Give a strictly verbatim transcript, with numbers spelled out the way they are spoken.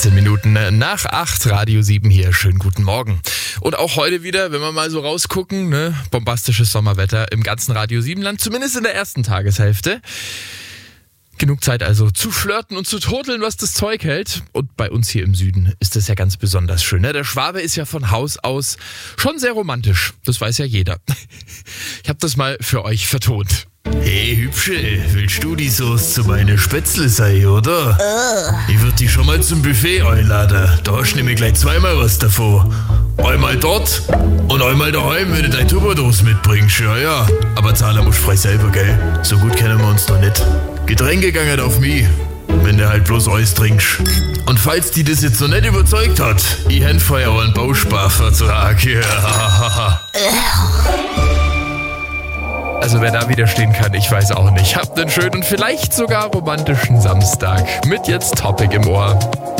sechzehn Minuten nach acht, Radio sieben hier. Schönen guten Morgen. Und auch heute wieder, wenn wir mal so rausgucken, ne, bombastisches Sommerwetter im ganzen Radio sieben Land, zumindest in der ersten Tageshälfte. Genug Zeit also zu flirten und zu turteln, was das Zeug hält. Und bei uns hier im Süden ist das ja ganz besonders schön. Ne? Der Schwabe ist ja von Haus aus schon sehr romantisch. Das weiß ja jeder. Ich habe das mal für euch vertont. Hey Hübsche, willst du die Soße zu meine Spätzle sein, oder? Uh. Ich würd dich schon mal zum Buffet einladen. Da hast du nämlich gleich zweimal was davon. Einmal dort und einmal daheim, wenn du deine Tupperdose mitbringst. Ja, ja. Aber zahlen musst du frei selber, gell? So gut kennen wir uns noch nicht. Getränke gangen auf mich, wenn du halt bloß Eis trinkst. Und falls die das jetzt noch nicht überzeugt hat, ich händ vorher auch einen Bausparvertrag. Ja. Also wer da widerstehen kann, ich weiß auch nicht. Habt einen schönen und vielleicht sogar romantischen Samstag. Mit jetzt Topic im Ohr.